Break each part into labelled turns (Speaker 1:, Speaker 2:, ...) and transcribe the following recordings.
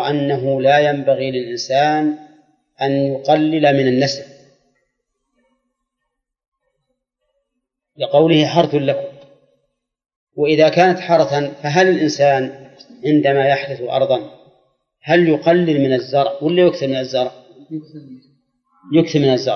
Speaker 1: أنه لا ينبغي للإنسان أن يقلل من النسل، لقوله حرث لكم. وإذا كانت حرثا فهل الإنسان عندما يحرث أرضا هل يقلل من الزرع ولا يكثر من الزرع؟ يكثر من الزرع.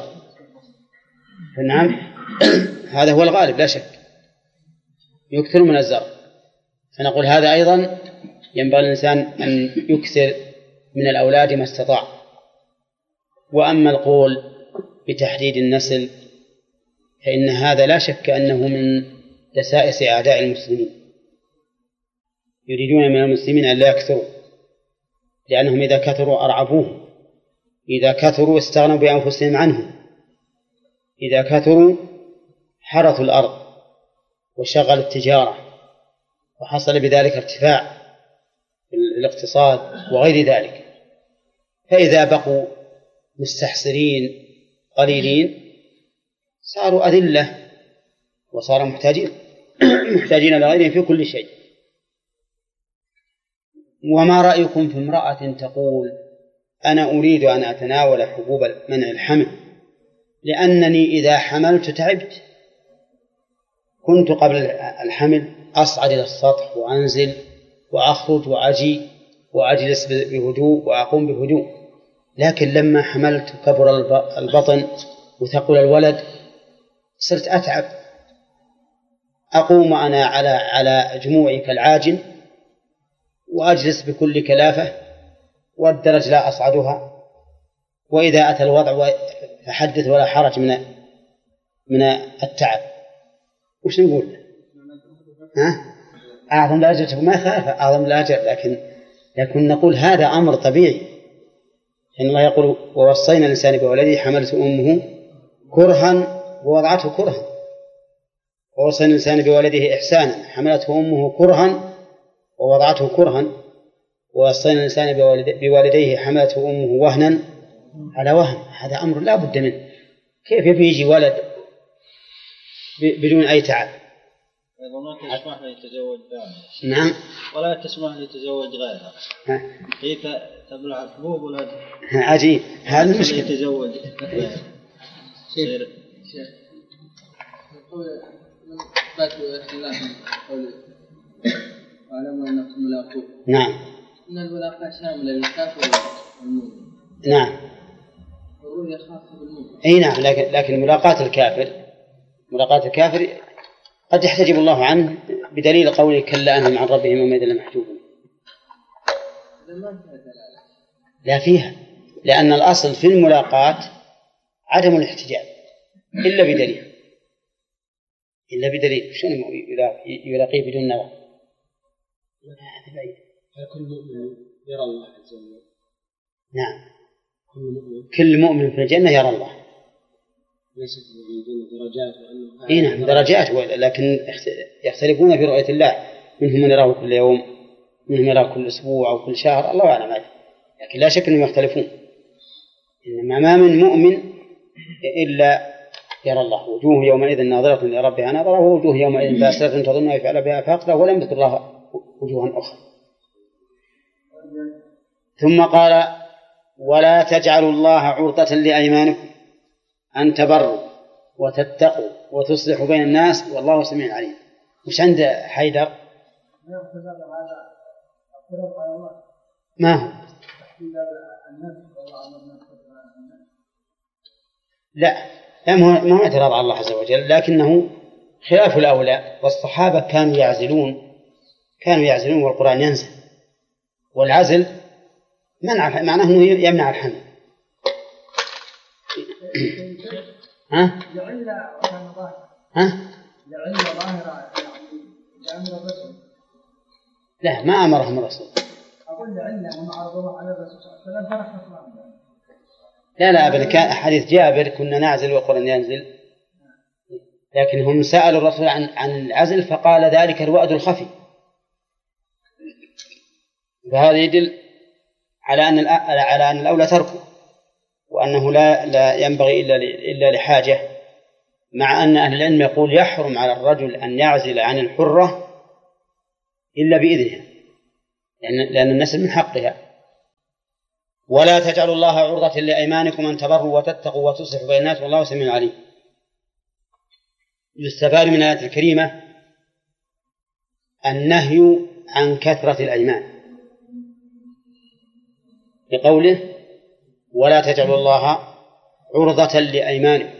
Speaker 1: فنعم هذا هو الغالب لا شك، يكثر من الزرع. فنقول هذا أيضا ينبغي الإنسان أن يكثر من الأولاد ما استطاع. وأما القول بتحديد النسل فإن هذا لا شك أنه من دسائس أعداء المسلمين، يريدون من المسلمين أن لا يكثروا، لأنهم إذا كثروا أرعبوهم، إذا كثروا استغنوا بأنفسهم عنهم، إذا كثروا حرثوا الأرض وشغلوا التجارة وحصل بذلك ارتفاع في الاقتصاد وغير ذلك. فإذا بقوا مستحسرين قليلين صاروا أذلة وصاروا محتاجين لغيرهم في كل شيء. وما رأيكم في امرأة تقول أنا أريد أن أتناول حبوب منع الحمل لأنني إذا حملت تعبت، كنت قبل الحمل أصعد إلى السطح وأنزل وأخرج وأجي وأجلس بهدوء وأقوم بهدوء، لكن لما حملت كبر البطن وثقل الولد صرت أتعب، أقوم أنا على جموعي كالعاجن وأجلس بكل كلافة والدرج لا أصعدها، وإذا أتى الوضع فحدث ولا حرج من التعب. وش نقول؟ أعظم الأجر ما خالف أعظم الأجر، لكن نقول هذا أمر طبيعي. إن الله يقول ووصينا الإنسان بولده حملته أمه كرها ووضعته كرها، ووصينا الإنسان بولده إحسانا حملته أمه كرها ووضعته كرها، ووصينا الإنسان بوالديه حملته أمه وهنا على وهن. هذا أمر لا بد منه. كيف يجي ولد بدون أي تعب؟
Speaker 2: ولا تسمح له يتزوج غيرها.
Speaker 1: نعم.
Speaker 2: ولا تسمح له يتزوج غيرها. هي تبلع الحبوب ولا
Speaker 1: عجيب هذا المشكلة.
Speaker 2: يتزوج
Speaker 3: شيخ يقول فاتوا اختلاف قوله وعلموا أنكم ملاقوه.
Speaker 1: نعم.
Speaker 3: إن الملاقاة شاملة للكافر والمؤمن.
Speaker 1: نعم.
Speaker 3: والرؤيا خاصة بالمؤمن.
Speaker 1: أي نعم، لكن ملاقاة الكافر قد يحتجب الله عنه بدليل قوله كلا أنهم عن ربهم يومئذ لمحجوبون. لا فيها، لأن الأصل في الملاقاة عدم الاحتجاب إلا بدليل. شنو يلاقيه بدون نظر؟ هذا بعيد.
Speaker 4: كل مؤمن يرى الله عز وجل.
Speaker 1: نعم، كل مؤمن في الجنة يرى الله.
Speaker 4: ليست درجات وأنه
Speaker 1: إيه نعم درجات، لكن يختلفون في رؤية الله، منهم من يراه كل يوم، منهم يراه كل أسبوع أو كل شهر، الله أعلم هذا. لكن لا شك أنهم يختلفون. إنما ما من مؤمن إلا يرى الله. وجوه يومئذ ناظرة لربها ناظرة، ووجوه يومئذ باسرة تظن أن يفعل بها فاقرة، ولم يذكر الله وجوها أخرى. ثم قال ولا تجعلوا الله عرضة لأيمانكم أن تبروا وتتقوا وتصلحوا بين الناس والله سميع عليم. وش عند حيدر؟ ما هو؟ لا ما هو اعتراض على الله عز وجل، لكنه خلاف الأولى. والصحابة كانوا يعزلون والقرآن ينزل، والعزل معناه أنه يمنع الحمل. ها؟ لا ما أمرهم الرسول. لا أبدا، كان حديث جابر كنا نعزل والقرآن ينزل، لكن هم سألوا الرسول عن العزل فقال ذلك الوأد الخفي. فهذا يدل على أن الأولى تركه، وأنه لا ينبغي إلا لحاجة، مع أن أهل العلم يقول يحرم على الرجل أن يعزل عن الحرة إلا بإذنها، لأن النسل من حقها. ولا تجعلوا الله عرضة لأيمانكم أن تبروا وتتقوا وتصلحوا بين الناس والله سميع عليم. يستفاد من الآية الكريمة النهي عن كثرة الأيمان بقوله ولا تجعلوا الله عرضة لأيمانكم،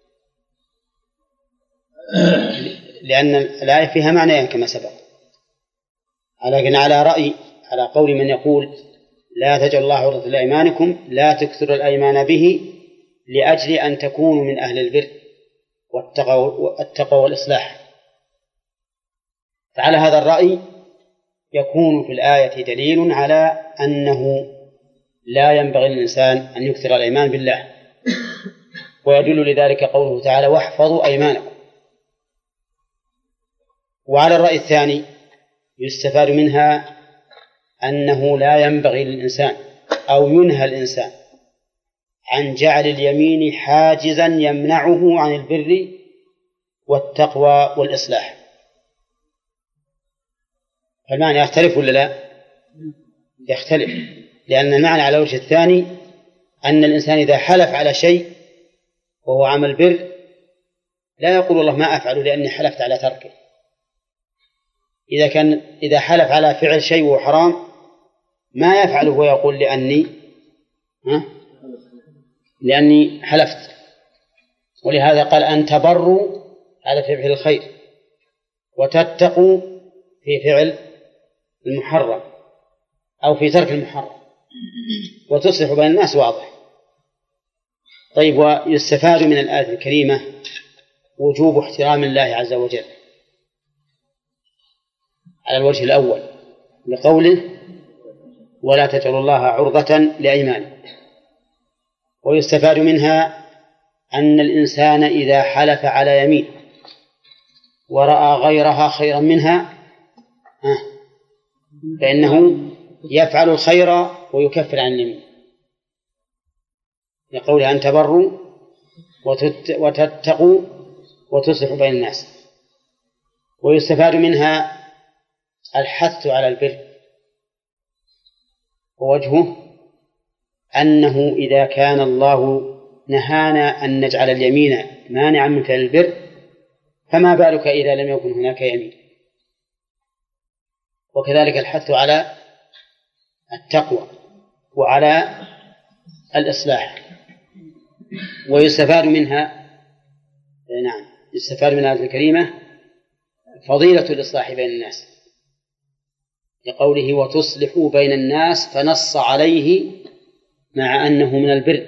Speaker 1: لأن الآية فيها معنيين كما سبق، لكن على قول من يقول لا تجعلوا الله عرضة لأيمانكم لا تكثروا الأيمان به لأجل أن تكونوا من أهل البر والتقوى والإصلاح. فعلى هذا الرأي يكون في الآية دليل على أنه لا ينبغي للإنسان أن يكثر الأيمان بالله، ويدل لذلك قوله تعالى واحفظوا أيمانكم. وعلى الرأي الثاني يستفاد منها أنه لا ينبغي للإنسان أو ينهى الإنسان عن جعل اليمين حاجزا يمنعه عن البر والتقوى والإصلاح. فالمعنى يختلف ولا لا؟ يختلف، لأن المعنى على الوجه الثاني أن الإنسان إذا حلف على شيء وهو عمل بر لا يقول والله ما أفعله لأني حلفت على تركه. إذا حلف على فعل شيء وهو حرام ما يفعله ويقول لأني حلفت. ولهذا قال أن تبروا هذا في فعل الخير وتتقوا في فعل المحرم أو في ترك المحرم وتصلح بين الناس واضح. طيب، ويستفاد من الآية الكريمة وجوب احترام الله عز وجل على الوجه الأول لقوله ولا تجعلوا الله عرضة لأيمانكم. ويستفاد منها أن الإنسان إذا حلف على يمين ورأى غيرها خيرا منها فإنه يفعل الخير ويكفر عن اليمين لقوله أن تبروا وتتقوا وتصلحوا بين الناس. ويستفاد منها الحث على البر، ووجهه أنه إذا كان الله نهانا أن نجعل اليمين مانعا من فعل البر فما بالك إذا لم يكن هناك يمين. وكذلك الحث على التقوى وعلى الإصلاح. ويستفاد منها يستفاد من هذه الكريمة فضيلة الإصلاح بين الناس لقوله وتصلحوا بين الناس، فنص عليه مع أنه من البر.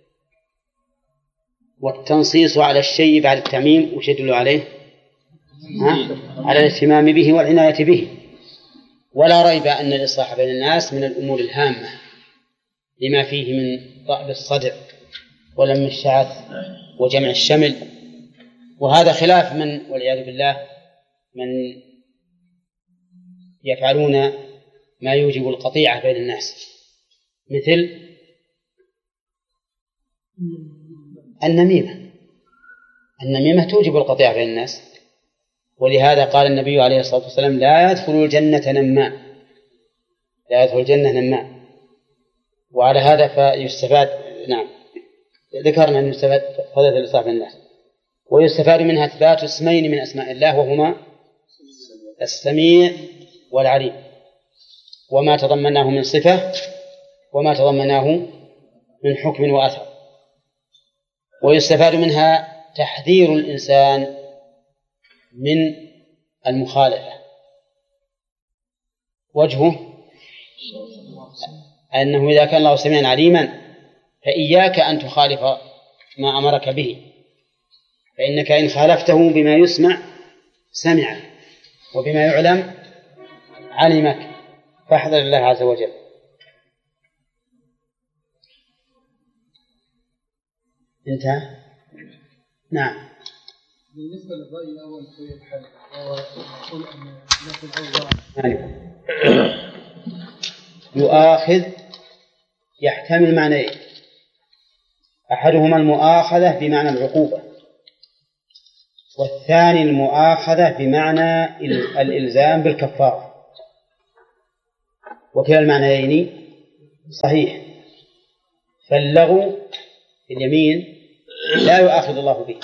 Speaker 1: والتنصيص على الشيء بعد التعميم وش يدل عليه؟ على الاهتمام به والعناية به. ولا ريب أن الإصلاح بين الناس من الأمور الهامة لما فيه من ضعف الصدع ولم الشعث وجمع الشمل، وهذا خلاف من والعياذ بالله من يفعلون ما يوجب القطيعة بين الناس، مثل النميمة توجب القطيعة بين الناس. ولهذا قال النبي عليه الصلاة والسلام لا يدخل الجنة نمام. وعلى هذا فيستفاد ذكرنا أن يستفاد فضيلة الإصلاح بين الناس. ويستفاد منها إثبات اسمين من أسماء الله وهما السميع والعليم، وما تضمناه من صفة وما تضمناه من حكم وأثر. ويستفاد منها تحذير الإنسان من المخالفة، وجهه أنه إذا كان الله سميعا عليما فإياك أن تخالف ما أمرك به، فإنك إن خالفته بما يسمع سمع وبما يعلم علمك، فاحذر الله عز وجل. انتهى. نعم.
Speaker 4: بالنسبة للرأي الأول في الحل يقول أن نفي
Speaker 1: يؤاخذ يحتمل معنيين، أحدهما المؤاخذة بمعنى العقوبة، والثاني المؤاخذة بمعنى الإلزام بالكفارة، وكلا المعنيين صحيح، فاللغو في اليمين لا يؤاخذ الله به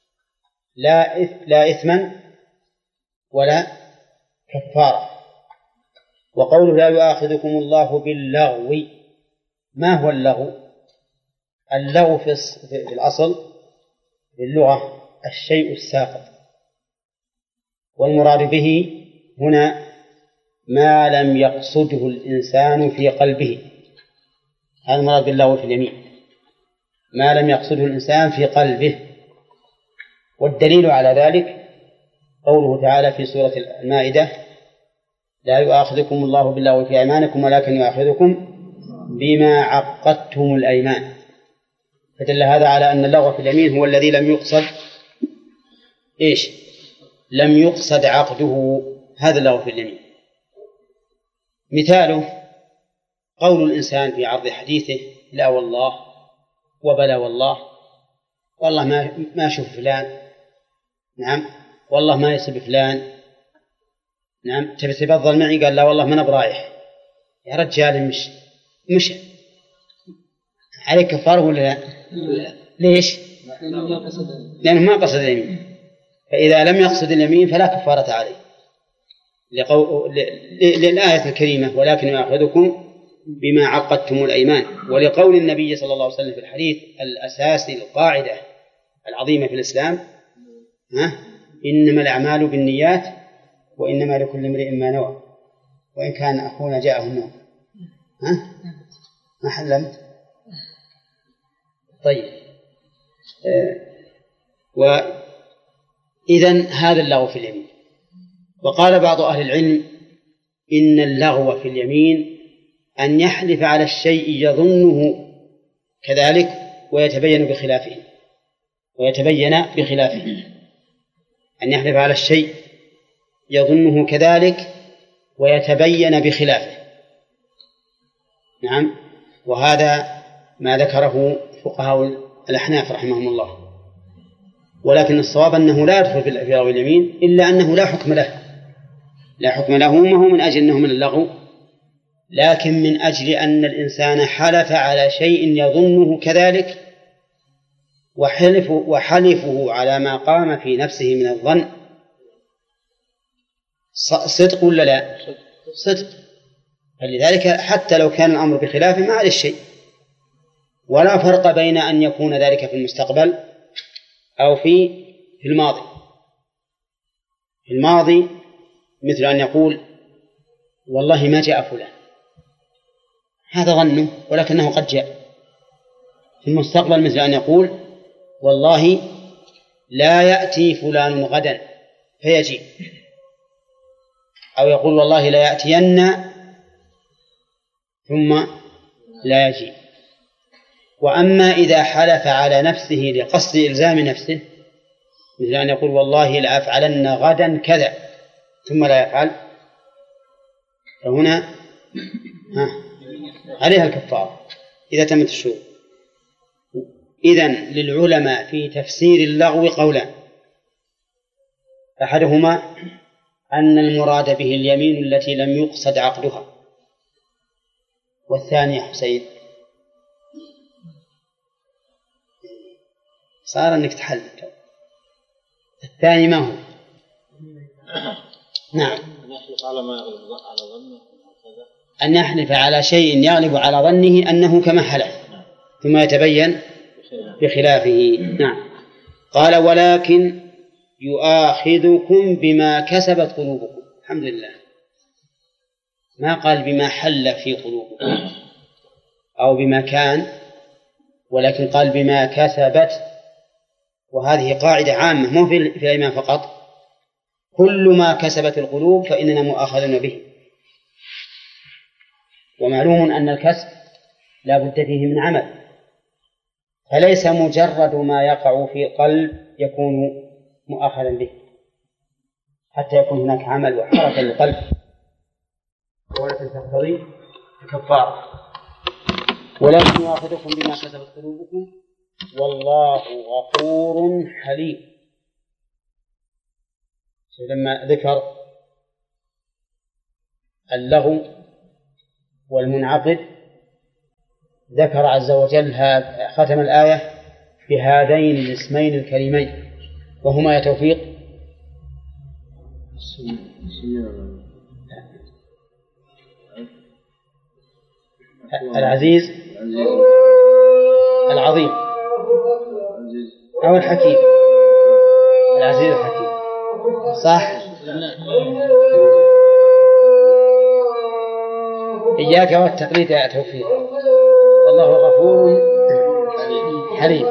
Speaker 1: لا إثما ولا كفارة. وقوله لا يؤاخذكم الله باللغو، ما هو اللغو؟ اللغو في الأصل في اللغة الشيء الساقط، والمراد به هنا ما لم يقصده الإنسان في قلبه، هذا المراد باللغو في اليمين، ما لم يقصده الإنسان في قلبه. والدليل على ذلك قوله تعالى في سورة المائدة لا يؤاخذكم الله باللغو في أيمانكم ولكن يؤاخذكم بما عقدتم الأيمان. فدل هذا على أن اللغو في اليمين هو الذي لم يقصد لم يقصد عقده، هذا اللغو في اليمين. مثاله قول الإنسان في عرض حديثه لا والله وبلا والله، والله ما أشوف فلان، نعم والله ما يصب فلان، نعم تبي تفضل معي، قال لا والله ما أنا برايح. يا رجال مش عليك كفارة ولا لا؟ ليش؟ لأنه ما قصد اليمين. فإذا لم يقصد اليمين فلا كفارة عليه للآية الكريمة ولكن يأخذكم بما عقدتم الأيمان، ولقول النبي صلى الله عليه وسلم في الحديث الأساسي القاعدة العظيمة في الإسلام إنما الأعمال بالنيات وإنما لكل امرئ ما نوى، وإن كان أخونا جاءه النوم ما حلمت. طيب وإذن هذا اللغو في اليمين. وقال بعض أهل العلم إن اللغو في اليمين أن يحلف على الشيء يظنه كذلك ويتبين بخلافه أن يحلف على الشيء يظنه كذلك ويتبين بخلافه. نعم، وهذا ما ذكره فقهاء الأحناف رحمهم الله. ولكن الصواب أنه لا يدخل في لغو اليمين إلا أنه لا حكم له، ما هو من أجل أنه من اللغو، لكن من أجل أن الإنسان حلف على شيء يظنه كذلك، وحلفه على ما قام في نفسه من الظن صدق ولا لا؟ صدق. فلذلك حتى لو كان الأمر بخلافه ما عليه الشيء، ولا فرق بين أن يكون ذلك في المستقبل أو في الماضي. في الماضي مثل أن يقول والله ما جاء فلان، هذا ظنه ولكنه قد جاء. في المستقبل مثل أن يقول والله لا يأتي فلان غدا فيجي، أو يقول والله لا يأتين ثم لا يجي. وأما إذا حلف على نفسه لقصد إلزام نفسه مثل أن يقول والله لأفعلن غدا كذا ثم لا يفعل، فهنا عليها الكفارة إذا تمت الشروط. إذن للعلماء في تفسير اللغو قولان: أحدهما أن المراد به اليمين التي لم يقصد عقدها، والثاني يا حسين صار أنك تحل الثاني ما هو؟ نعم، أن يحلف على شيء يغلب على ظنه أنه كما حلف ثم يتبين بخلافه. نعم. قال ولكن يؤاخذكم بما كسبت قلوبكم. الحمد لله، ما قال بما حل في قلوبكم أو بما كان، ولكن قال بما كسبت. وهذه قاعدة عامة مو في الأيمان فقط، كل ما كسبت القلوب فإننا مؤاخذون به. ومعلوم أن الكسب لا بد فيه من عمل، فليس مجرد ما يقع في القلب يكون مؤاخذا به، حتى يكون هناك عمل وحركة للقلب ولكن تقتضي الكفارة. ولكن يؤاخذكم بما كسبت قلوبكم والله غفور حليم. لما ذكر اللغو والمنعقد ذكر عز وجل ختم الآية بهذين الاسمين الكريمين، وهما يا توفيق العزيز العظيم أو الحكيم. العزيز الحكيم صح. إياك والتقليد يا توفيق. والله غفور حليم.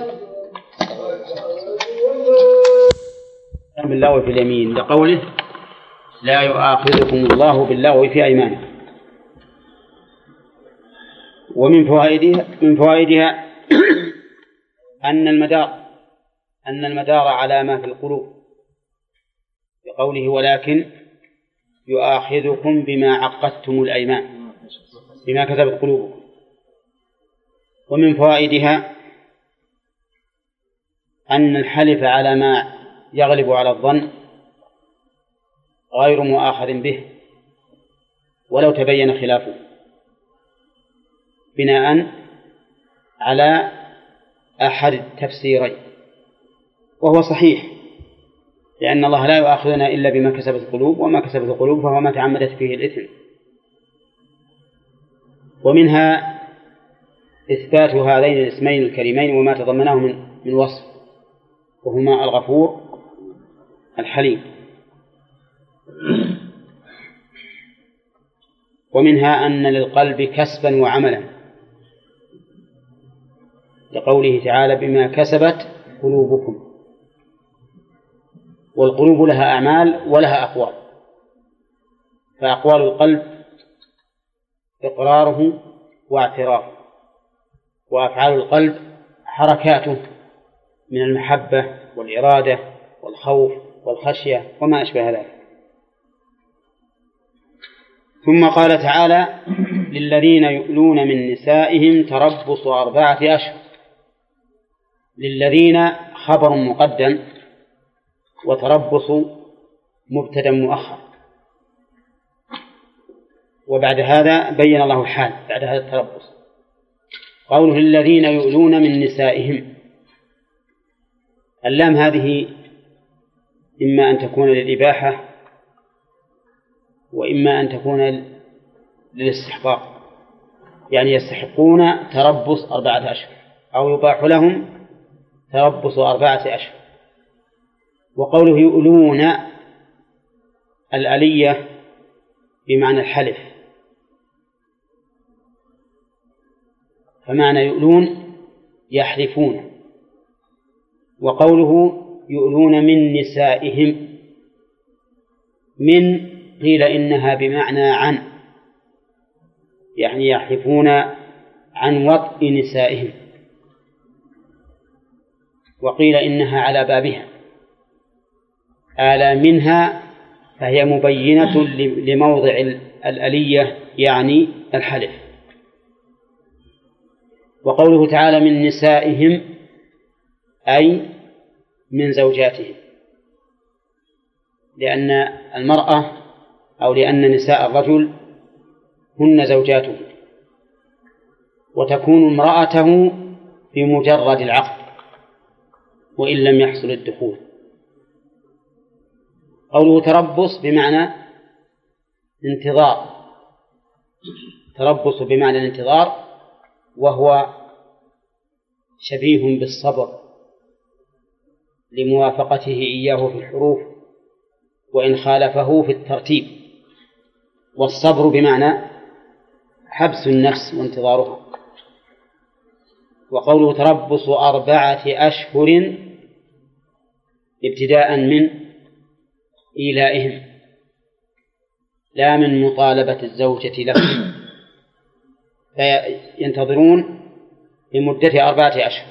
Speaker 1: باللغو في اليمين لقوله لا يؤاخذكم الله باللغو في أيمانكم. ومن فوائدها أن المدار على ما في القلوب بقوله ولكن يؤاخذكم بما عقدتم الأيمان بما كتبت قلوبكم. ومن فوائدها أن الحلف على ما يغلب على الظن غير مؤاخذ به ولو تبين خلافه، بناء على أحد التفسيرين، وهو صحيح، لأن الله لا يؤاخذنا إلا بما كسبت القلوب، وما كسبت القلوب فهو ما تعمدت فيه الإثم. ومنها إثبات هذين الاسمين الكريمين وما تضمناه من وصف، وهما الغفور الحليم. ومنها أن للقلب كسبا وعملا لقوله تعالى بما كسبت قلوبكم. والقلوب لها أعمال ولها أقوال، فأقوال القلب إقراره واعترافه، وأفعال القلب حركاته من المحبة والإرادة والخوف والخشية وما أشبه ذلك. ثم قال تعالى للذين يؤلون من نسائهم تربص 4 أشهر. للذين خبر مقدم، وتربص مبتدأ مؤخر، وبعد هذا بين الله الحال بعد هذا التربص. قوله للذين يؤلون من نسائهم، اللام هذه إما أن تكون للإباحة وإما أن تكون للاستحقاق، يعني يستحقون تربص 4 أشهر أو يباح لهم تربص 4 أشهر. وقوله يؤلون الألية بمعنى الحلف، فمعنى يؤلون يحلفون. وقوله يؤلون من نسائهم، من قيل إنها بمعنى عن، يعني يحلفون عن وطء نسائهم، وقيل إنها على بابها آلى منها، فهي مبينة لموضع الألية يعني الحلف. وقوله تعالى من نسائهم أي من زوجاتهم، لأن المرأة أو لأن نساء الرجل هن زوجاته، وتكون امرأته في مجرد العقد وإن لم يحصل الدخول. قوله تربص بمعنى انتظار، تربص بمعنى الانتظار، وهو شبيه بالصبر لموافقته إياه في الحروف وإن خالفه في الترتيب. والصبر بمعنى حبس النفس وانتظارها. وقوله تربص 4 أشهر ابتداء من إيلائهم لا من مطالبة الزوجة لهم، فينتظرون لمدة 4 أشهر.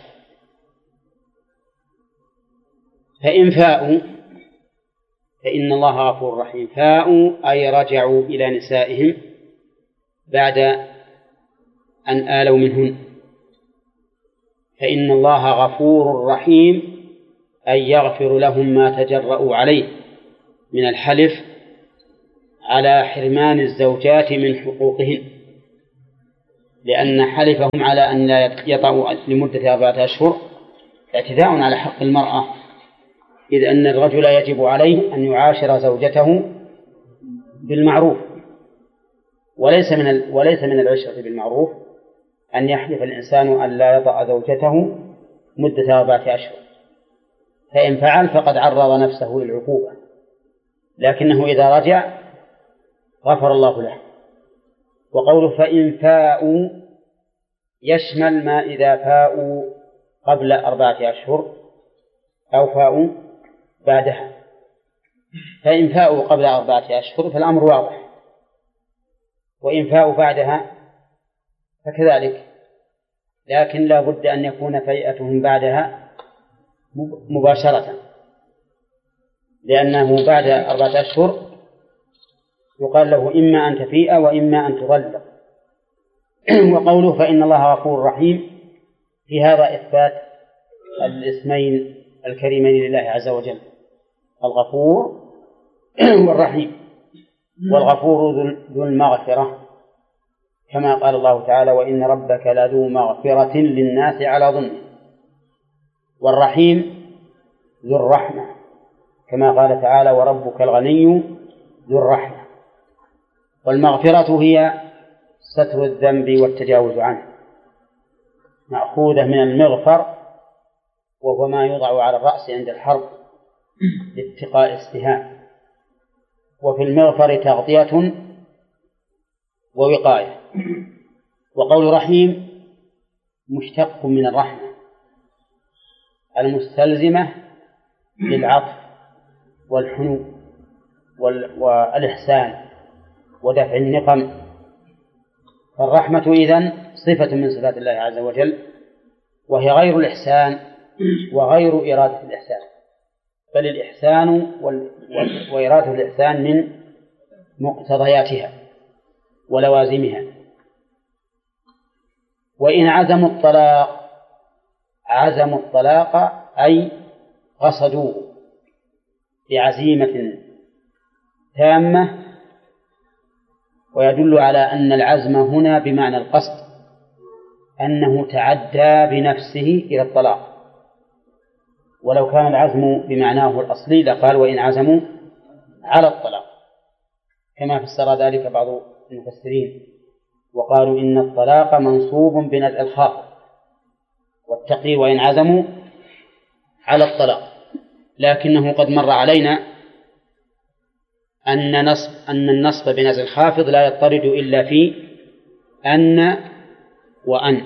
Speaker 1: فإن فاءوا فإن الله غفور رحيم. فاءوا أي رجعوا إلى نسائهم بعد أن آلوا منهن، فإن الله غفور رحيم أي يغفر لهم ما تجرؤوا عليه من الحلف على حرمان الزوجات من حقوقهن، لأن حلفهم على أن لا يطأوا لمدة 4 أشهر اعتداء على حق المرأة، إذ أن الرجل يجب عليه أن يعاشر زوجته بالمعروف، وليس من العشرة بالمعروف أن يحلف الإنسان أن لا يطأ زوجته مدة 4 أشهر، فإن فعل فقد عرض نفسه للعقوبة، لكنه إذا رجع غفر الله له. وقوله فإن فاءوا يشمل ما إذا فاءوا قبل 4 أشهر أو فاءوا بعدها. فإن فاءوا قبل 4 أشهر فالأمر واضح، وإن فاءوا بعدها فكذلك، لكن لا بد أن يكون فيئتهم بعدها مباشرة، لأنه بعد 4 أشهر يقال له إما أن تفيء وإما أن تغلق. وقوله فإن الله غفور رحيم، في هذا إثبات الاسمين الكريمين لله عز وجل، الغفور والرحيم. والغفور ذو المغفرة، كما قال الله تعالى وإن ربك لذو مغفرة للناس على ظلمهم. والرحيم ذو الرحمة، كما قال تعالى وربك الغني ذو الرحمة. والمغفرة هي ستر الذنب والتجاوز عنه، مأخوذة من المغفر، وهو ما يوضع على الرأس عند الحرب لاتقاء السهام. وفي المغفر تغطية ووقاية. وقول رحيم مشتق من الرحمة المستلزمة للعطف والحنو والإحسان ودفع النقم. فالرحمة إذن صفة من صفات الله عز وجل، وهي غير الإحسان وغير إرادة الإحسان، بل الإحسان وإرادة الإحسان من مقتضياتها ولوازمها. وإن عزموا الطلاق أي قصدوه بعزيمة تامة، ويدل على أن العزم هنا بمعنى القصد، أنه تعدى بنفسه إلى الطلاق. ولو كان العزم بمعناه الأصلي لقال وإن عزموا على الطلاق، كما فسر ذلك بعض المفسرين وقالوا إن الطلاق منصوب بنزع الخافض، والتقي وإن عزموا على الطلاق. لكنه قد مر علينا أن النصب بنزع الخافض لا يضطرد إلا في أن وأن.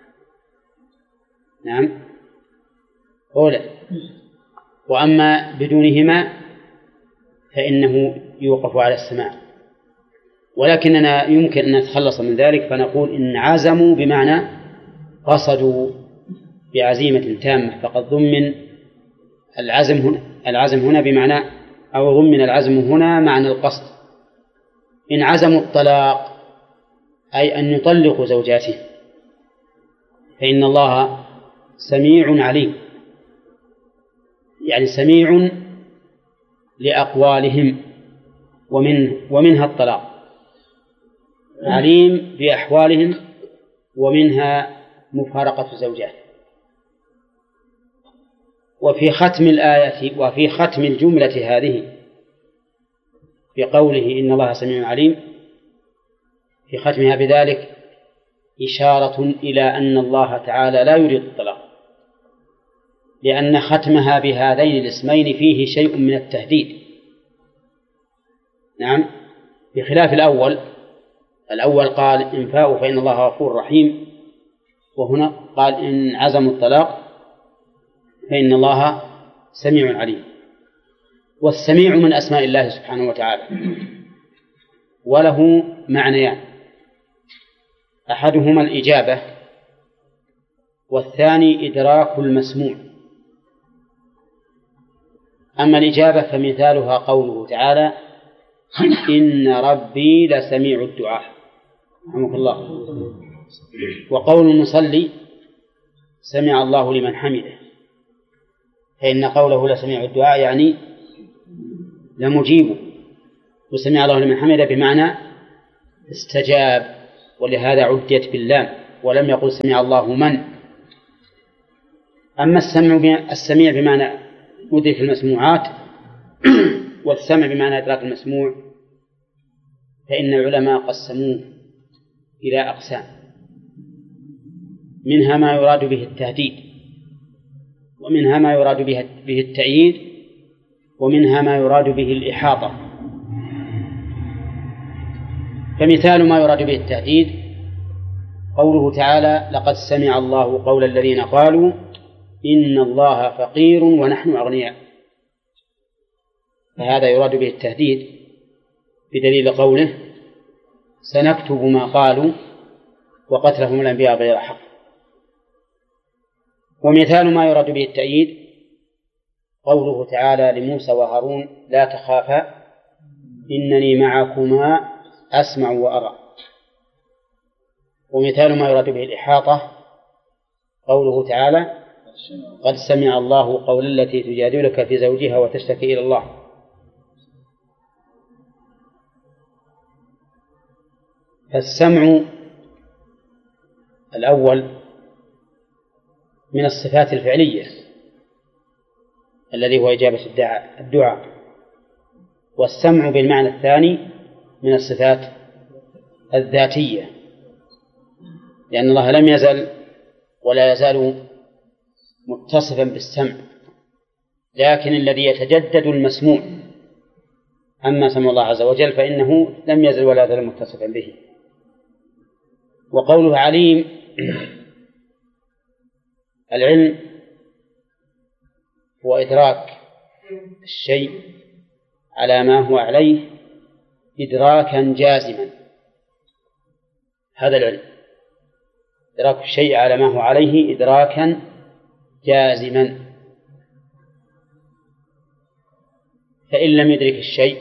Speaker 1: نعم أولا. وأما بدونهما فإنه يوقف على السماع. ولكننا يمكن أن نتخلص من ذلك فنقول إن عزموا بمعنى قصدوا بعزيمة تامة، فقد ضمن العزم هنا بمعنى، أو ضمن العزم هنا معنى القصد. إن عزموا الطلاق أي أن يطلقوا زوجاته، فإن الله سميع عليم، يعني سميع لأقوالهم ومنها الطلاق، عليم بأحوالهم ومنها مفارقة الزوجات. وفي ختم الآية وفي ختم الجملة هذه بقوله إن الله سميع عليم، في ختمها بذلك إشارة إلى أن الله تعالى لا يريد الطلاق، لأن ختمها بهذين الاسمين فيه شيء من التهديد. نعم، بخلاف الأول قال إن فاءوا فإن الله غفور رحيم، وهنا قال إن عزموا الطلاق فإن الله سميع عليم. والسميع من أسماء الله سبحانه وتعالى، وله معنيان، أحدهما الإجابة والثاني إدراك المسموع. أما الإجابة فمثالها قوله تعالى إن ربي لسميع الدعاء، رحمك الله. وقول المصلي سمع الله لمن حمده، فإن قوله لسميع الدعاء يعني لمجيبه، وسمع الله لمن حمده بمعنى استجاب ولهذا عديت باللام ولم يقل سمع الله من. أما السميع بمعنى مدرك المسموعات والسمع بمعنى إدراك المسموع فإن العلماء قسموه إلى أقسام، منها ما يراد به التهديد، ومنها ما يراد به التأييد، ومنها ما يراد به الإحاطة. فمثال ما يراد به التهديد قوله تعالى لقد سمع الله قول الذين قالوا إن الله فقير ونحن أغنياء، فهذا يراد به التهديد بدليل قوله سنكتب ما قالوا وقتلهم الأنبياء بغير حق. ومثال ما يراد به التأييد قوله تعالى لموسى وهارون لا تخافا إنني معكما أسمع وأرى. ومثال ما يراد به الإحاطة قوله تعالى قد سمع الله قول التي تجادلك في زوجها وتشتكي إلى الله. فالسمع الأول من الصفات الفعلية الذي هو إجابة الدعاء، والسمع بالمعنى الثاني من الصفات الذاتية، لأن الله لم يزل ولا يزال متصفا بالسمع، لكن الذي يتجدد المسموع. أما سمع الله عز وجل فإنه لم يزل ولا يزال متصفا به. وقوله عليم العلم هو إدراك الشيء على ما هو عليه إدراكا جازما، هذا العلم، إدراك الشيء على ما هو عليه إدراكا جازما. فإن لم يدرك الشيء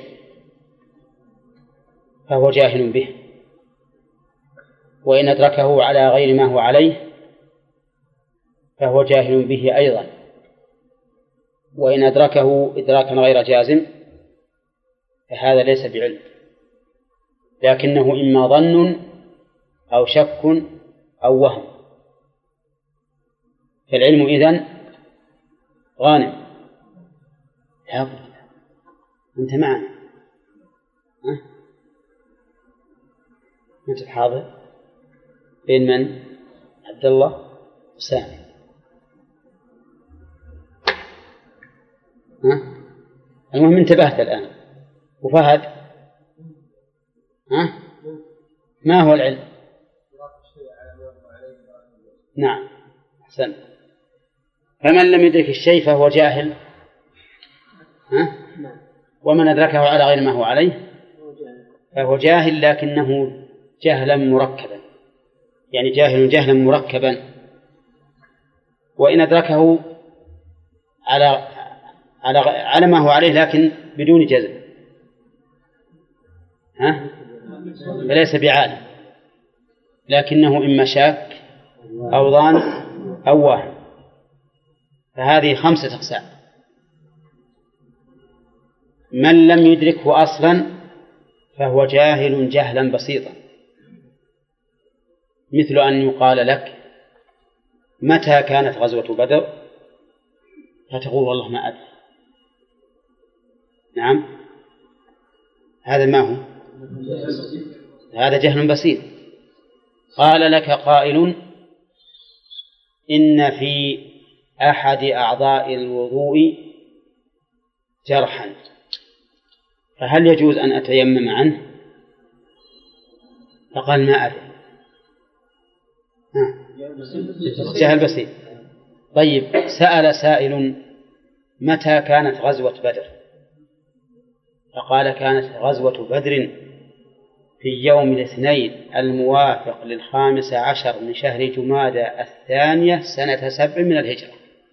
Speaker 1: فهو جاهل به، وإن أدركه على غير ما هو عليه فهو جاهل به أيضا، وإن أدركه إدراكا غير جازم فهذا ليس بعلم، لكنه إما ظن أو شك أو وهم. فالعلم إذن غانم. أنت معنا؟ أنت حاضر؟ بين من؟ عبد الله وسامي. المهم انتبهت الآن. وفهد ما هو العلم؟ نعم أحسن. فمن لم يدرك الشيء فهو جاهل، ومن أدركه على غير ما هو عليه فهو جاهل، لكنه جهلا مركبا، يعني جاهل جهلا مركبا. وإن أدركه على ما هو عليه لكن بدون جزم فليس بعالم، لكنه إما شاك أو ظان أو واهم. فهذه 5 أقسام. من لم يدركه أصلا فهو جاهل جهلا بسيطا، مثل أن يقال لك متى كانت غزوة بدر فتقول والله ما أدري. نعم، هذا ما هو؟ هذا جهل بسيط. قال لك قائل إن في أحد أعضاء الوضوء جرحا فهل يجوز أن أتيمم عنه؟ فقال ما أدري. جهل بسيط. طيب، سأل سائل متى كانت غزوة بدر؟ فقال كانت غزوة بدر في يوم الاثنين الموافق 15 من شهر جمادى الثانية سنة 7 من الهجرة.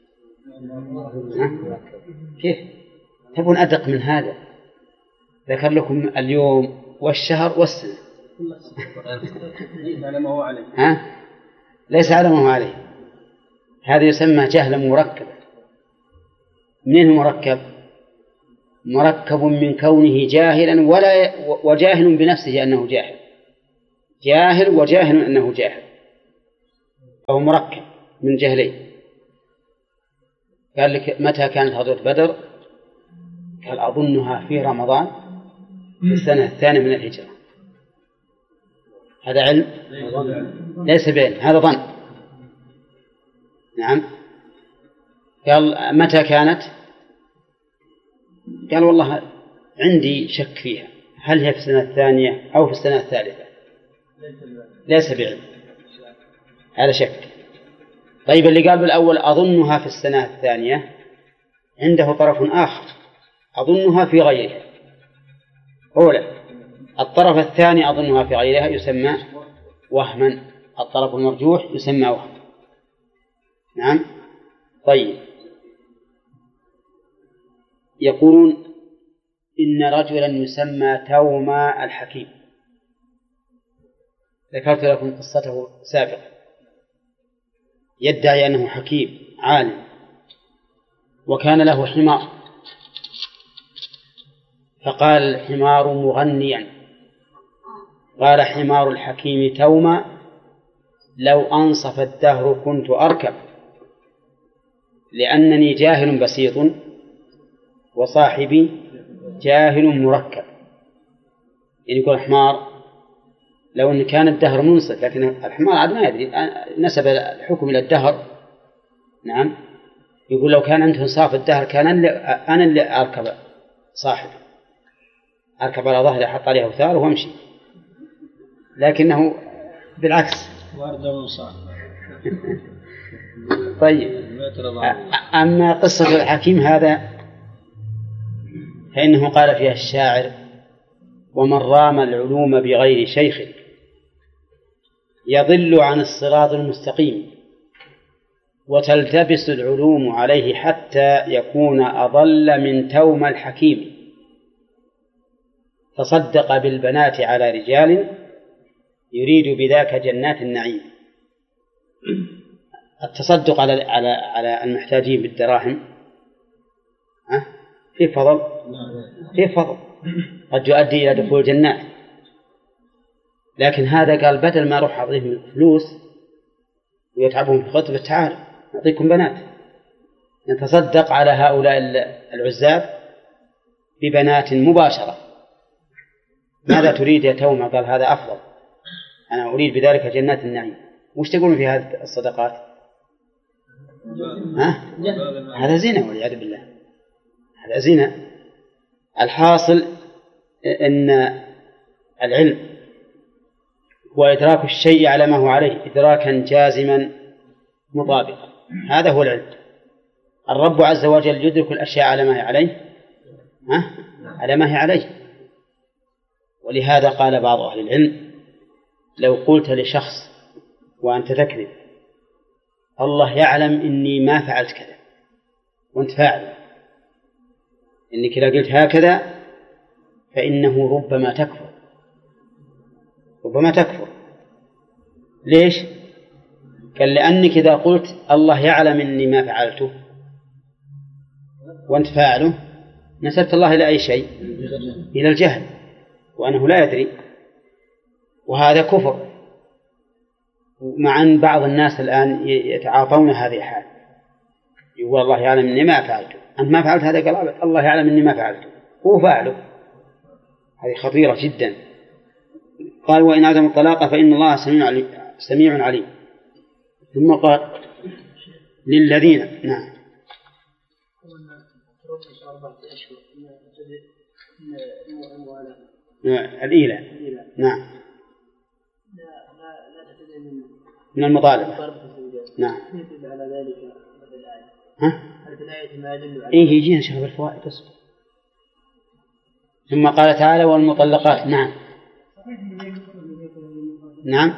Speaker 1: كيف تبون أدق من هذا؟ ذكر لكم اليوم والشهر والسنة.
Speaker 3: ليس على ما هو عليه.
Speaker 1: ليس على ما هو عليه. هذا يسمى جهلا مركبا. منين مركب؟ مركب من كونه جاهلا وجاهل بنفسه أنه جاهل، جاهل وجاهل أنه جاهل، أو مركب من جهلين. قال لك متى كانت غزوة بدر؟ قال أظنها في رمضان في السنة الثانية من الهجرة. هذا علم ليس بعلم، هذا ظن. نعم. قال متى كانت؟ قال والله عندي شك فيها، هل هي في السنة الثانية أو في السنة الثالثة؟ ليس بعلم، هذا شك. طيب اللي قال بالأول أظنها في السنة الثانية عنده طرف آخر، أظنها في غيرها. أولا الطرف الثاني أظنها في غيرها يسمى وهما، الطرف المرجوح يسمى وهم. نعم. طيب يقولون إن رجلا يسمى توما الحكيم، ذكرت لكم قصته سابقا، يدعي أنه حكيم عالم، وكان له حمار، فقال الحمار مغنيا، قال حمار الحكيم توما لو أنصف الدهر كنت أركب، لأنني جاهل بسيط وصاحبي جاهل مركب. يعني يقول حمار لو أن كان الدهر منصف، لكن الحمار عاد ما يدري، نسب الحكم إلى الدهر. نعم. يقول لو كان عنده انصاف الدهر كان أنا اللي أركب صاحبي، أركب على ظهري أحط عليه أوثار وأمشي، لكنه بالعكس. طيب أما قصة الحكيم هذا فإنه قال فيها الشاعر: ومن رام العلوم بغير شيخ يضل عن الصراط المستقيم، وتلتبس العلوم عليه حتى يكون أضل من توم الحكيم، تصدق بالبنات على رجال يريد بذاك جنات النعيم. التصدق على المحتاجين بالدراهم في فضل، في فضل، قد يؤدي إلى دخول الجنات. لكن هذا قال بدل ما أروح أعطيهم فلوس ويتعبهم في خطبة تعالوا نعطيكم بنات، نتصدق على هؤلاء العزاب ببنات مباشرة. ماذا تريد يا توما؟ قال هذا أفضل، أنا أريد بذلك جنات النعيم. وش تقولون في هذه الصدقات؟ هذا زنا والعياذ بالله، هذا زنا. الحاصل أن العلم هو إدراك الشيء على ما هو عليه إدراكا جازما مطابقا، هذا هو العلم. الرب عز وجل يدرك الأشياء على ما هي عليه، على ما هي عليه. ولهذا قال بعض أهل العلم: لو قلت لشخص وأنت تكذب الله يعلم إني ما فعلت كذا وأنت فاعل، إنك إذا قلت هكذا فإنه ربما تكفر، ربما تكفر. ليش؟ قال لأنك إذا قلت الله يعلم إني ما فعلته وأنت فاعله نسبت الله إلى أي شيء؟ إلى الجهل، وأنه لا يدري، وهذا كفر. مع أن بعض الناس الآن يتعاطون هذه الحال، يقول الله يعلم إني ما فعلته، أنت ما فعلت هذا قال الله يعلم إني ما فعلته، هو فاعله. هذه خطيرة جدا. قال: وإن عزموا الطلاق فإن الله سميع عليم. ثم قال: للذين. نعم. الإيلة. نعم. من المطالبة. نعم.
Speaker 3: على ذلك الآية. هل في الآية ما يدل على؟
Speaker 1: إيه يجينا شغل الفوائد أصبر. ثم قال تعالى: والمطلقات. نعم. نعم.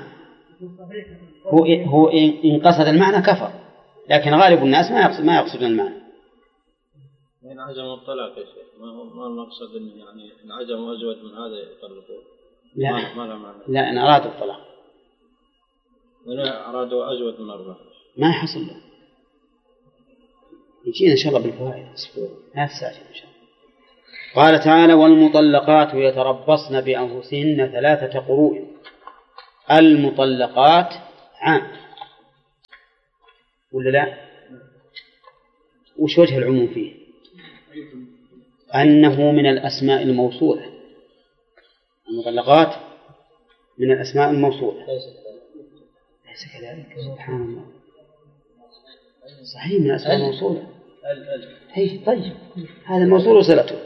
Speaker 1: هو إن قصد المعنى كفر، لكن غالب الناس ما يقصدون المعنى.
Speaker 2: إن عزموا الطلاق يا شيخ، ما المقصد إن يعني إن عزموا أزواج من هذا يطلقون؟
Speaker 1: لا،
Speaker 2: ما له معنى.
Speaker 1: لا، إن أرادوا الطلاق.
Speaker 2: وإن أرادوا أزواج من أربعة
Speaker 1: ما يحصل له. يجينا إن شاء الله بالفوائد أسبوع، ما تستعجل إن شاء الله. قال تعالى: والمطلقات يتربصن بأنفسهن 3 قروء المطلقات عام ولا لا؟ وش وجه العموم فيه؟ أنه من الأسماء الموصولة. المطلقات من الأسماء الموصولة. ليس كذلك؟ سبحان الله. صحيح من الأسماء الموصولة. هي طيب هذا الموصول صلته،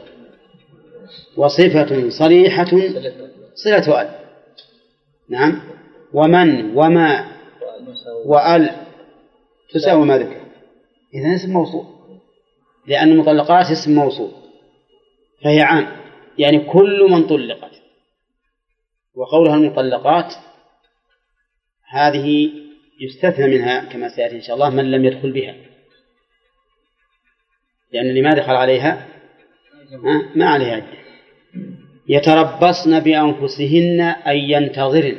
Speaker 1: وصفة صريحة صلة أل. نعم. ومن وما وأل تساوي ما ذكر، إذن اسم موصول، لأن المطلقات اسم موصول فهي عام، يعني كل من طلقت. وقولها المطلقات هذه يستثنى منها كما سيأتي إن شاء الله من لم يدخل بها، لأن اللي ما دخل عليها ما عليها عدة. يتربصن بأنفسهن أي ينتظرن،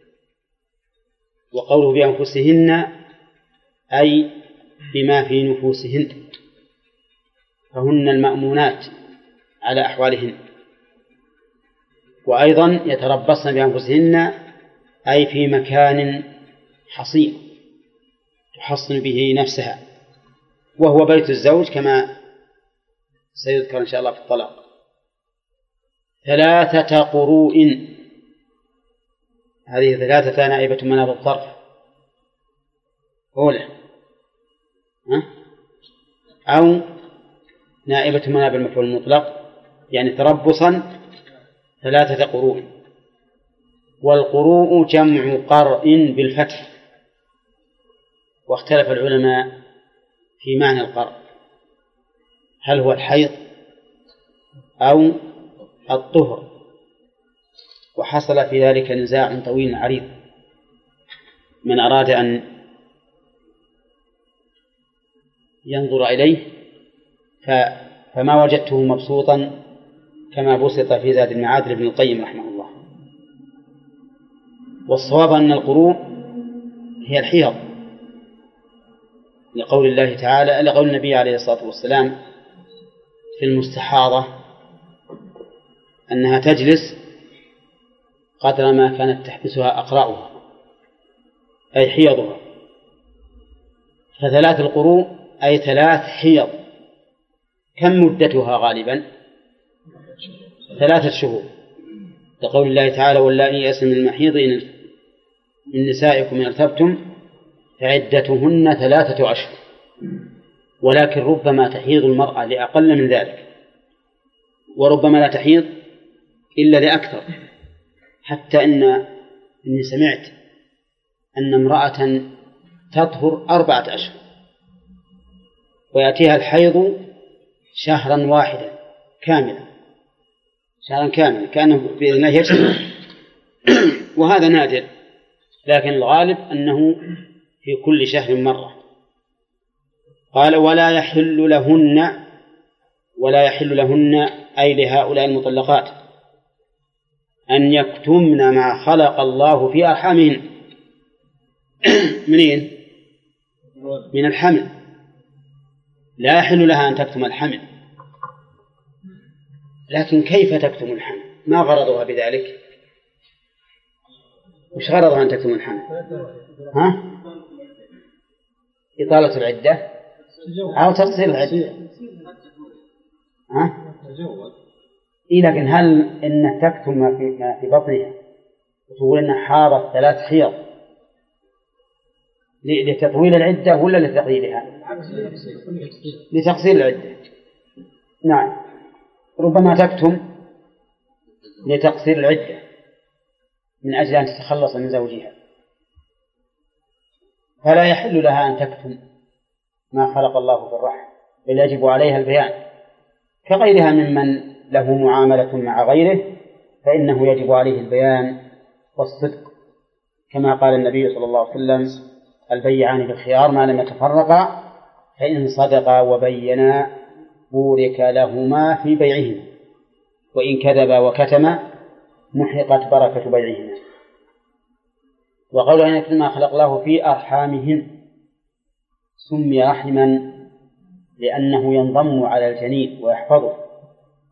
Speaker 1: وقوله بأنفسهن أي بما في نفوسهن، فهن المأمونات على أحوالهن. وأيضا يتربصن بأنفسهن أي في مكان حصين تحصن به نفسها، وهو بيت الزوج كما سيذكر إن شاء الله في الطلاق. 3 قروء، هذه 3 نائبة مناب الظرف. أولى أو نائبة مناب المفعول المطلق، يعني تربصا 3 قروء. والقروء جمع قرء بالفتح، واختلف العلماء في معنى القرء، هل هو الحيض أو الطهر، وحصل في ذلك نزاع طويل عريض. من أراد أن ينظر إليه فما وجدته مبسوطا كما بسط في زاد المعاد لابن القيم رحمه الله. والصواب أن القروء هي الحيض، لقول الله تعالى، لقول النبي عليه الصلاة والسلام في المستحاضة أنها تجلس قدر ما كانت تحبسها أقراؤها أي حيضها. ف3 القروء أي 3 حيض. كم مدتها غالبا؟ 3 شهور، لقول الله تعالى واللائي يئسن من المحيض من نسائكم إن ارتبتم فعدتهن 3 أشهر. ولكن ربما تحيض المرأة لأقل من ذلك، وربما لا تحيض إلا لأكثر، حتى إني سمعت أن امرأة تطهر 4 أشهر ويأتيها الحيض شهرا واحدا كاملا، شهرا كاملا كأنه بإذن الله يجتمع. وهذا نادر، لكن الغالب أنه في كل شهر مرة. قال ولا يحل لهن أي لهؤلاء المطلقات أن يكتمن ما خلق الله في أرحامهن. منين؟ من الحمل. لا يحل لها أن تكتم الحمل، لكن كيف تكتم الحمل؟ ما غرضها بذلك؟ وش غرضها أن تكتم الحمل؟ إطالة العدة أو تقصير العدة؟ إيه، لكن هل إن تكتم ما في بطنها وتقول إنها حاضت 3 حيض لتطويل العدة ولا لتقليلها؟ لتقصير العدة. نعم، ربما تكتم لتقصير العدة من أجل أن تتخلص من زوجها، فلا يحل لها أن تكتم ما خلق الله في الرحم، بل يجب عليها البيان، كغيرها ممن له معاملة مع غيره فإنه يجب عليه البيان والصدق، كما قال النبي صلى الله عليه وسلم البيعان بالخيار ما لم يتفرقا فإن صدقا وبينا بورك لهما في بيعهما وإن كذبا وكتما محقت بركة بيعهما. وقوله أن يكتم ما خلق الله في أرحامهن سمي رحما لأنه ينضم على الجنين ويحفظه،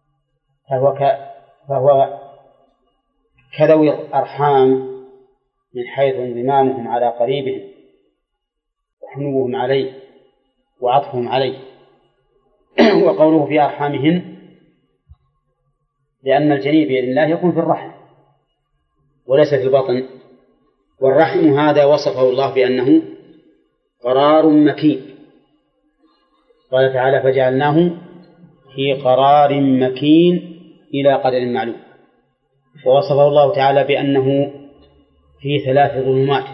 Speaker 1: فهو كذوي الأرحام من حيث انضمامهم على قريبهم وحنوهم عليه وعطفهم عليه. وقوله في أرحامهن لأن الجنين بإذن الله يكون في الرحم وليس في البطن، والرحم هذا وصفه الله بأنه قرار مكين. قال تعالى فجعلناه في قرار مكين إلى قدر معلوم. ووصفه الله تعالى بأنه في 3 ظلمات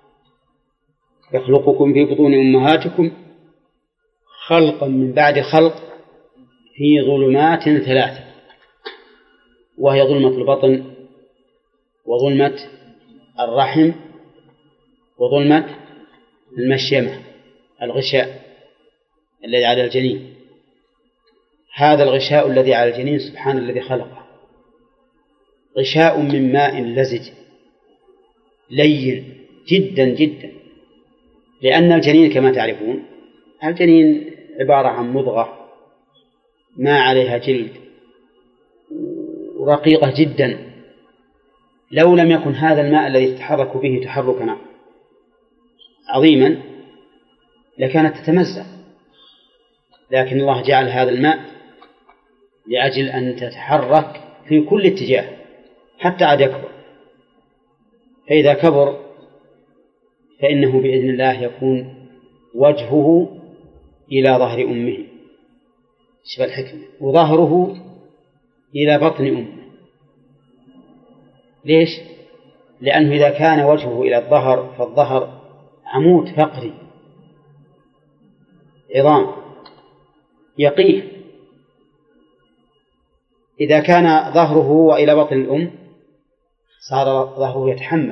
Speaker 1: يخلقكم في بطون أمهاتكم خلقا من بعد خلق في ظلمات 3، وهي ظلمة البطن وظلمة الرحم وظلمة المشيمة الغشاء الذي على الجنين. هذا الغشاء الذي على الجنين سبحان الذي خلقه، غشاء من ماء لزج لين جدا جدا، لأن الجنين كما تعرفون الجنين عبارة عن مضغة ما عليها جلد رقيقة جدا. لو لم يكن هذا الماء الذي تتحرك به تحركا عظيما لكانت تتمزق، لكن الله جعل هذا الماء لأجل أن تتحرك في كل اتجاه حتى عاد يكبر. فإذا كبر فإنه بإذن الله يكون وجهه إلى ظهر أمه شبه الحكمة، وظهره إلى بطن أمه. ليش؟ لأنه إذا كان وجهه إلى الظهر فالظهر عمود فقري عظام يقيه، إذا كان ظهره وإلى بطن الأم صار ظهره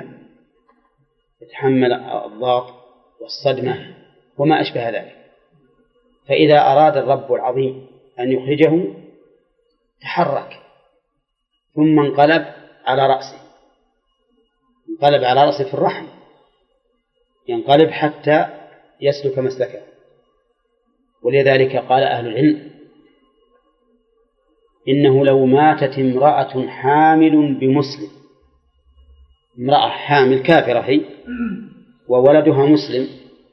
Speaker 1: يتحمل الضغط والصدمة وما أشبه ذلك. فإذا أراد الرب العظيم أن يخرجه تحرك ثم انقلب على رأسه في الرحم، ينقلب حتى يسلك مسلكه. ولذلك قال أهل العلم إنه لو ماتت امرأة حامل بمسلم، امرأة حامل كافرة هي وولدها مسلم،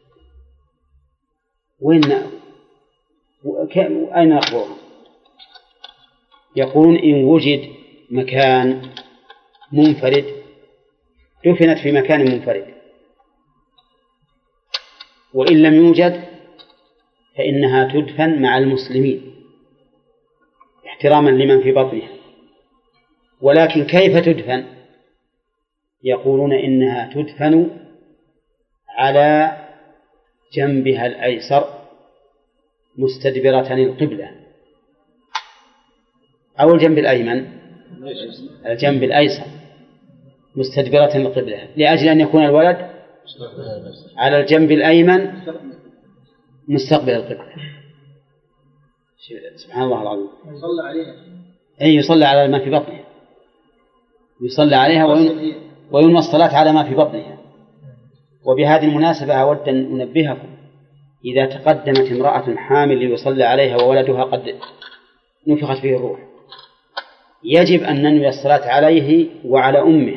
Speaker 1: أين أخبرها؟ يقولون إن وجد مكان منفرد دفنت في مكان منفرد، وإن لم يوجد فإنها تدفن مع المسلمين احتراما لمن في بطنها. ولكن كيف تدفن؟ يقولون إنها تدفن على جنبها الأيسر مستدبرة القبلة، أو الجنب الأيمن، الجنب الأيسر مستدبرة القبلة، لأجل أن يكون الولد على الجنب الأيمن مستقبل القبلة. سبحان الله العظيم.
Speaker 3: يصلى عليها،
Speaker 1: أي يصلى على ما في بطنها، يصلى عليها وينوى الصلاة على ما في بطنها. وبهذه المناسبة أود أن أنبهكم إذا تقدمت امرأة حامل ليصلى عليها وولدها قد نفخت فيه الروح يجب أن ننوي الصلاة عليه وعلى أمه.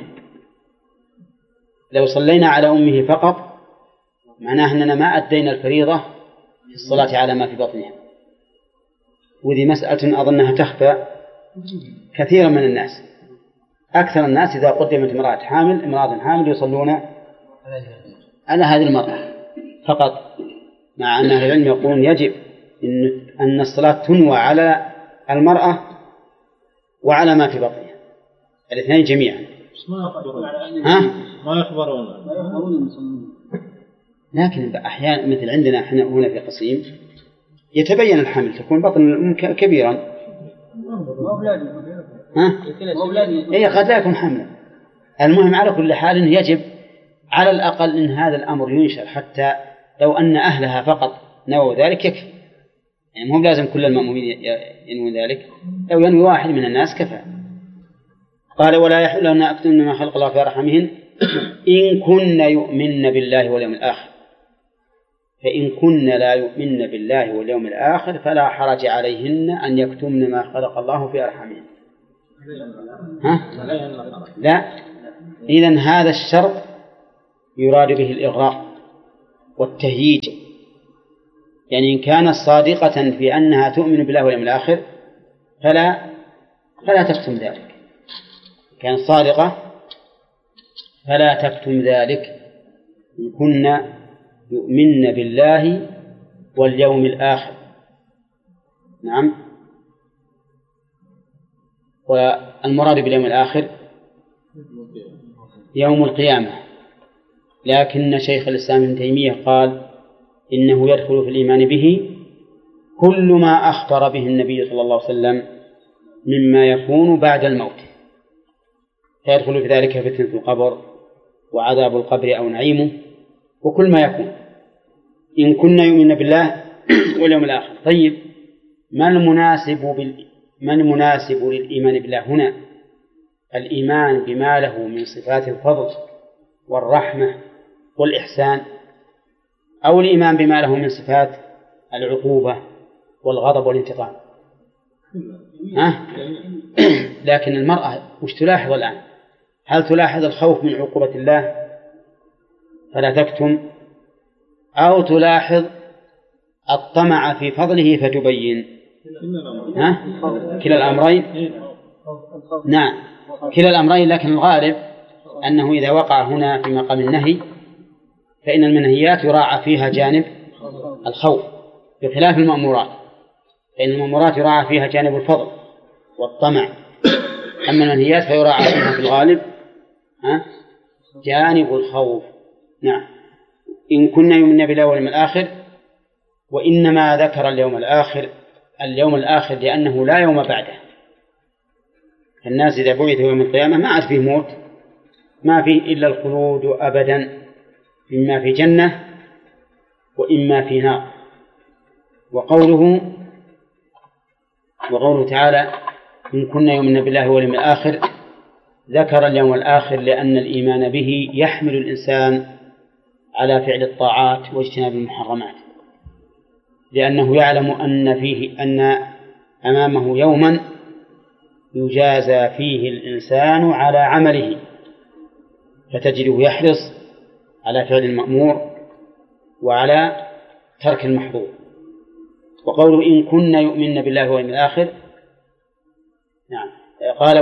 Speaker 1: لو صلينا على أمه فقط معناه أننا ما أدينا الفريضة في الصلاة على ما في بطنها. وذي مسألة أظنها تخفى كثيرا من الناس. أكثر الناس إذا قدمت امرأة حامل يصلون على هذه المرأة فقط، مع أن أهل العلم يقولون يجب أن الصلاة تنوى على المرأة وعلى ما في بطنها الاثنين جميعا.
Speaker 2: ما يخبرون
Speaker 1: لكن أحيانا مثل عندنا احنا هنا في قصيم يتبين الحمل، تكون بطن الأم كبيرا إيه قد لا يكون حملا. المهم على كل حال يجب على الأقل إن هذا الأمر ينشر، حتى لو أن أهلها فقط نووا ذلك يكفي، يعني مو لازم كل المأمومين ينوون ذلك، لو ينوي واحد من الناس كفى. قال ولا يحل أن أكتمن ما خلق الله في أرحامهن إن كن يؤمن بالله واليوم الآخر، فإن كن لا يؤمن بالله واليوم الآخر فلا حرج عليهن أن يكتمن ما خلق الله في أرحامهن. لا، إذن هذا الشرط يراد به الإغراء والتهييج، يعني إن كانت صادقة في أنها تؤمن بالله واليوم الآخر فلا تكتم ذلك، إن كانت صادقة فلا تكتم ذلك، إن كنا يؤمن بالله واليوم الآخر. نعم. والمراد باليوم الآخر يوم القيامة، لكن شيخ الإسلام ابن تيمية قال إنه يدخل في الإيمان به كل ما أخبر به النبي صلى الله عليه وسلم مما يكون بعد الموت، فيدخل في ذلك فتنة القبر وعذاب القبر أو نعيمه وكل ما يكون إن كنا يؤمن بالله واليوم الآخر. طيب، ما المناسب للإيمان بالله هنا؟ الإيمان بما له من صفات الفضل والرحمة والإحسان، أو الإيمان بما له من صفات العقوبة والغضب والانتقام؟ لكن المرأة وش تلاحظ الآن؟ هل تلاحظ الخوف من عقوبة الله فلا تكتم، أو تلاحظ الطمع في فضله فتبين؟ كلا الأمرين. نعم، كلا الأمرين، لكن الغالب أنه إذا وقع هنا في مقام النهي فإن المنهيات يراعى فيها جانب الخوف بخلاف المأمورات، فإن المأمورات يراعى فيها جانب الفضل والطمع، أما المنهيات فيراعى فيها في الغالب جانب الخوف. نعم. إن كنا يؤمن بالله واليوم الآخر، وإنما ذكر اليوم الآخر لأنه لا يوم بعده. الناس إذا بعثوا يوم القيامة ما عاد فيه موت، ما فيه إلا الخلود أبدا، إما في جنة وإما في نار. وقوله تعالى إن كنا يؤمن بالله واليوم الآخر، ذكر اليوم الآخر لأن الإيمان به يحمل الإنسان على فعل الطاعات واجتناب المحرمات، لأنه يعلم أن أمامه يوما يجازى فيه الإنسان على عمله، فتجده يحرص على فعل المأمور وعلى ترك المحظور. وقوله إن كنا يؤمن بالله واليوم الآخر، نعم، قال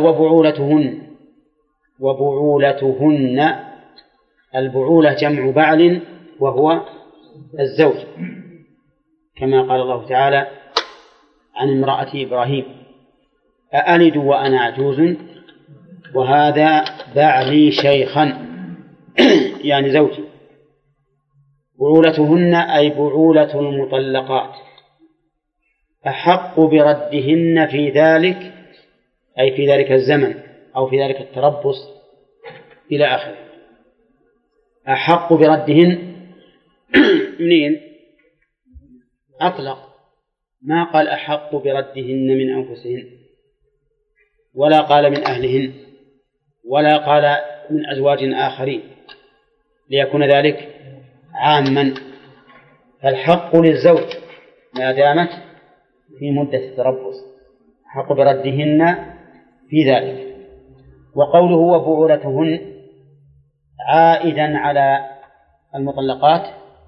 Speaker 1: وبعولتهن، البعولة جمع بعل وهو الزوج، كما قال الله تعالى عن امرأة إبراهيم أألد وأنا عجوز وهذا بعلي شيخا يعني زوجي. بعولتهن أي بعولة المطلقات أحق بردهن في ذلك، أي في ذلك الزمن أو في ذلك التربص إلى آخره. أحق بردهن منين؟ أطلق، ما قال أحق بردهن من أنفسهن، ولا قال من أهلهن، ولا قال من أزواج آخرين، ليكون ذلك عاما. فالحق للزوج ما دامت في مدة التربص، حق بردهن في ذلك. وقوله وبعولتهن عائدا على المطلقات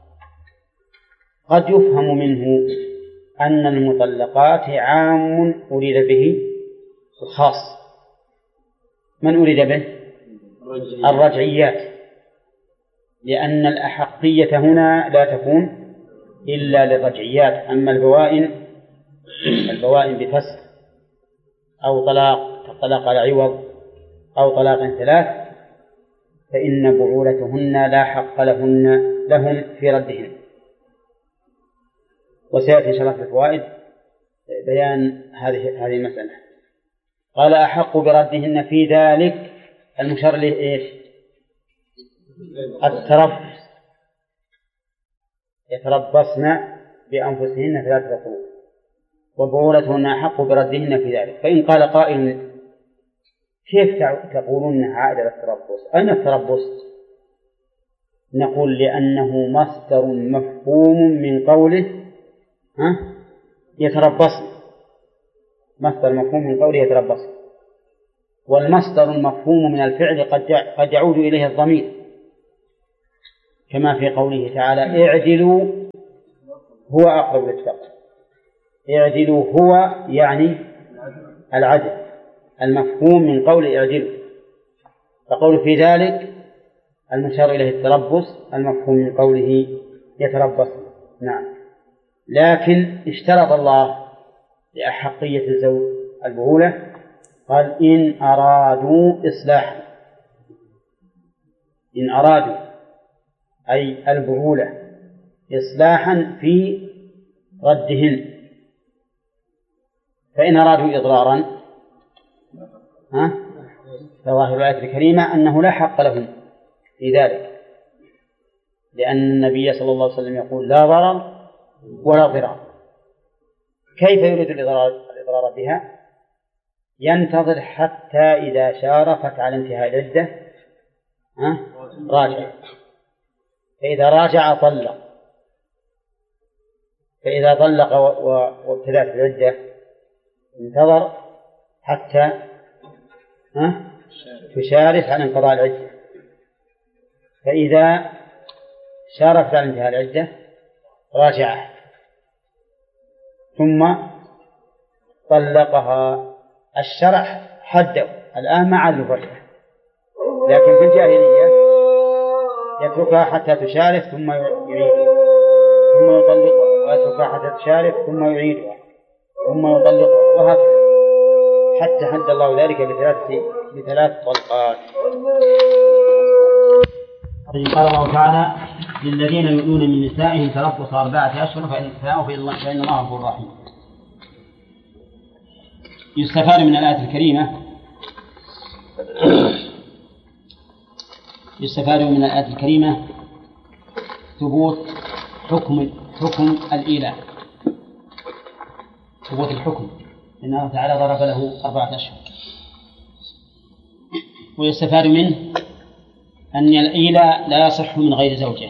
Speaker 1: قد يفهم منه أن المطلقات عام أريد به الخاص. من أريد به؟ الرجعيات، لأن الأحقية هنا لا تكون إلا للرجعيات. أما البوائن بفسخ أو طلاق على عوض أو طلاق 3 فإن بعولتهن لا حق لهم في ردهن. وسيأتي إن شاء الله في الفوائد بيان هذه المسألة. قال أحق بردهن في ذلك، المشار له إيش؟ التربص، يتربصن بأنفسهن 3 قروء، وبعولتهن أحق بردهن في ذلك. فإن قال قائل كيف تقولون عائد التربص؟ أين التربص؟ نقول لأنه مصدر مفهوم من قوله يتربصن، مصدر مفهوم من قوله يتربصن، والمصدر المفهوم من الفعل قد يعود إليه الضمير، كما في قوله تعالى اعدلوا هو أقرب للتقوى. اعدلوا هو يعني العدل المفهوم من قول اعدلوا، فقول في ذلك المشار إليه التربص المفهوم من قوله يتربص. نعم. لكن اشترط الله لأحقية الزوج البعولة، قال إن أرادوا إصلاحا، إن أرادوا أي البعولة إصلاحا في ردهن، فإن أرادوا إضرارا فظاهر الآية الكريمة أنه لا حق لهم في ذلك، لأن النبي صلى الله عليه وسلم يقول لا ضرر ولا ضرار. كيف يريد الإضرار بها؟ ينتظر حتى إذا شارفت على انتهاء العدة راجع، فإذا راجع طلق، فإذا طلق وابتدأت العدة انتظر حتى تشارف على انقضاء العدة، فإذا شارفت على انتهاء العدة راجعها ثم طلقها. الشرع حده الآن مع الفرقة، لكن في الجاهلية يتركها حتى تشارف ثم يعيدها، ثم يطلقها، ويتركها حتى تشارف ثم يعيدها، ثم يطلقها، وهكذا حتى حد الله ذلك بثلاث طلقات. قال الله تعالى للذين يؤلون من نسائهم تربص 4 أشهر فإن فاءوا فإن الله غفور رحيم. يستفاد من الآية الكريمة ثبوت حكم الإيلاء، ثبوت الحكم، إن الله تعالى ضرب له 4 أشهر. ويستفاد منه أن الإيلاء لا يصح من غير زوجه،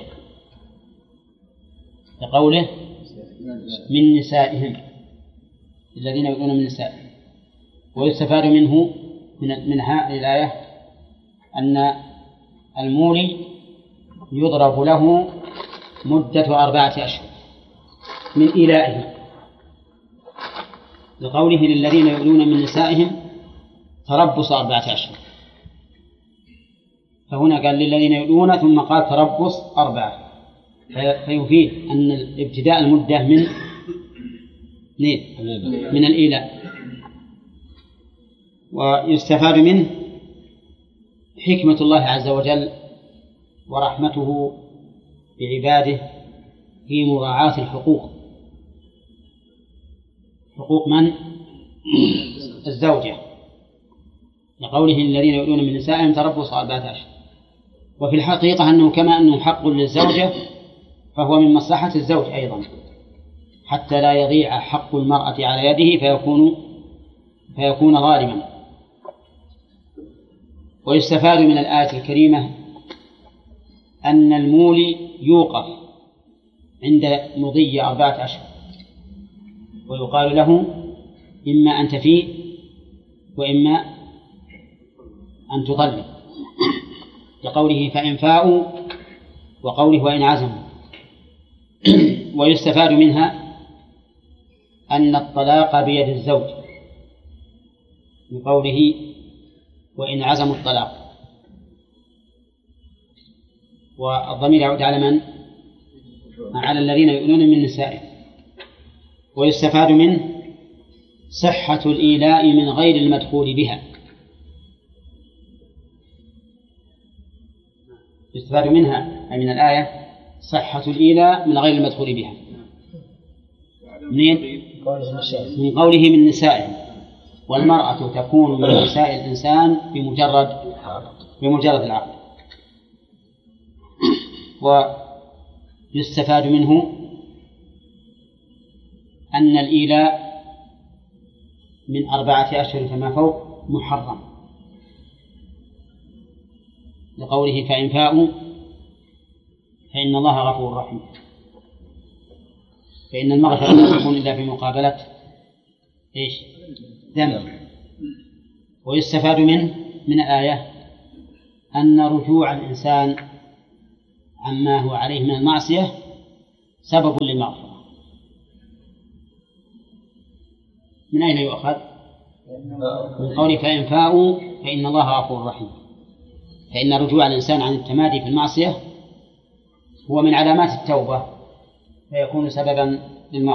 Speaker 1: لقوله من نسائهم الذين يؤلون من نسائهم. ويستفاد منها الآية أن المولي يضرب له مدة 4 أشهر من إيلائه، لقوله للذين يؤلون من نسائهم تربص 4 أشهر، فهنا قال للذين يؤلون ثم قال تربص 4، فيفيد أن ابتداء المدة من الإيلاء. ويستفاد منه حكمة الله عز وجل ورحمته بعباده في مراعاة الحقوق، حقوق من؟ الزوجة، لقوله الذين يؤلون من نسائهم تربص 4 أشهر. وفي الحقيقة أنه كما أنه حق للزوجة فهو من مصلحة الزوج أيضا، حتى لا يضيع حق المرأة على يده فيكون ظالما. ويستفاد من الآية الكريمة أن المولي يوقف عند مضي 4 أشهر، ويقال له إما أن تفيء وإما أن تطلق، لقوله فإن فاءوا وقوله وإن عزموا. ويستفاد منها أن الطلاق بيد الزوج، بقوله وإن عزموا الطلاق، والضمير يعود على من؟ على الذين يؤلون من نسائهم. ويستفاد منه صحة الإيلاء من غير المدخول بها، يستفاد منها أي من الآية صحة الإيلاء من غير المدخول بها. من قوله من نسائهم، والمرأة تكون من نساء الإنسان بمجرد العقد. ويستفاد منه أن الإيلاء من 4 أشهر فما فوق محرم، لقوله فإن فاءوا فإن الله غفور رحيم، فإن المغفرة لا تكون إلا في مقابلة ذنب. ويستفاد من الآية أن رجوع الإنسان
Speaker 5: عما هو عليه من المعصية سبب للمغفرة. من أين يؤخذ؟ من قول فإن فاءوا فإن الله غفور رحيم. فإن رجوع الإنسان عن التمادي في المعصية هو من علامات التوبة، فيكون سببا